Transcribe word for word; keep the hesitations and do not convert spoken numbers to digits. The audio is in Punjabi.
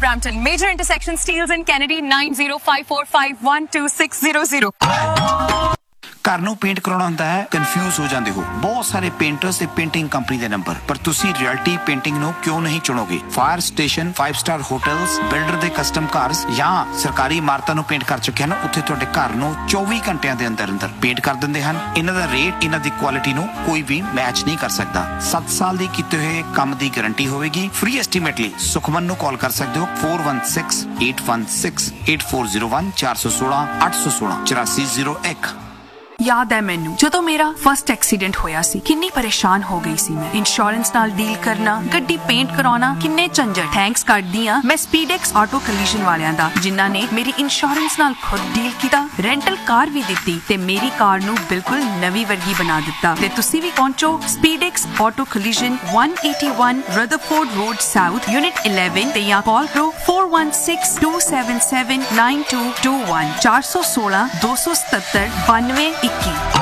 Brampton. Major intersection Steeles and Kennedy nine zero five four five one two six zero zero. ਘਰ ਨੂੰ ਪੇਂਟ ਕਰਾਉਣਾ ਹੁੰਦਾ ਹੈ, ਕਨਫਿਊਜ਼ ਹੋ ਜਾਂਦੇ ਹੋ। ਬਹੁਤ ਸਾਰੇ ਪੇਂਟਰਸ ਤੇ ਪੇਂਟਿੰਗ ਕੰਪਨੀ ਦੇ ਨੰਬਰ, ਪਰ ਤੁਸੀਂ ਰਿਐਲਿਟੀ ਪੇਂਟਿੰਗ ਨੂੰ ਕਿਉਂ ਨਹੀਂ ਚੁਣੋਗੇ? Fire station, five star hotels, builder ਦੇ ਕਸਟਮ ਕਾਰਸ ਜਾਂ ਸਰਕਾਰੀ ਇਮਾਰਤਾਂ ਨੂੰ ਪੇਂਟ ਕਰ ਚੁੱਕੇ ਹਨ। ਉੱਥੇ ਤੁਹਾਡੇ ਘਰ ਨੂੰ ਚੌਵੀ ਘੰਟਿਆਂ ਦੇ ਅੰਦਰ ਅੰਦਰ ਪੇਂਟ ਕਰ ਦਿੰਦੇ ਹਨ। ਇਹਨਾਂ ਦਾ ਰੇਟ, ਇਹਨਾਂ ਦੀ ਕੁਆਲਿਟੀ ਨੂੰ ਕੋਈ ਵੀ ਮੈਚ ਨਹੀਂ ਕਰ ਸਕਦਾ। ਸੱਤ ਸਾਲ ਦੀ ਕੀਤੇ ਹੋਏ ਕੰਮ ਦੀ ਗਾਰੰਟੀ ਹੋਵੇਗੀ। ਫ੍ਰੀ ਐਸਟੀਮੇਟ ਲਈ ਸੁਖਮਨ ਨੂੰ ਕਾਲ ਕਰ ਸਕਦੇ ਹੋ four one six eight one six eight four zero one four one six eight one six four one zero one। याद है मैनू ਜਦੋਂ ਮੇਰਾ ਫਸਟ ਐਕਸੀਡੈਂਟ ਹੋਇਆ ਸੀ, ਕਿੰਨੀ ਪਰੇਸ਼ਾਨ ਹੋ ਗਈ ਸੀ ਮੈਂ। ਇੰਸ਼ੋਰੈਂਸ ਨਾਲ ਡੀਲ ਕਰਨਾ, ਗੱਡੀ ਪੇਂਟ ਕਰਾਉਣਾ, ਕਿੰਨੇ ਝੰਜਟ। ਥੈਂਕਸ ਕਰਦੀ ਆ ਮੈਂ ਸਪੀਡੈਕਸ ਆਟੋ ਕਲੀਸ਼ਨ ਵਾਲਿਆਂ ਦਾ, ਜਿਨ੍ਹਾਂ ਨੇ ਮੇਰੀ ਇੰਸ਼ੋਰੈਂਸ ਨਾਲ ਖੁਦ ਡੀਲ ਕੀਤਾ, ਰੈਂਟਲ ਕਾਰ ਵੀ ਦਿੱਤੀ ਤੇ ਮੇਰੀ ਕਾਰ ਨੂੰ ਬਿਲਕੁਲ ਨਵੀਂ ਵਰਗੀ ਬਣਾ ਦਿੱਤਾ। ਤੇ ਤੁਸੀਂ ਵੀ ਪਹੁੰਚੋ ਸਪੀਡੈਕਸ auto ਕਲੀਸ਼ਨ one eighty-one Rutherford Road South Unit eleven ਤੇ ਜਾਂ ਕਾਲ ਕਰੋ four one six two seven seven nine two two one four one six two one seven seven nine two two one।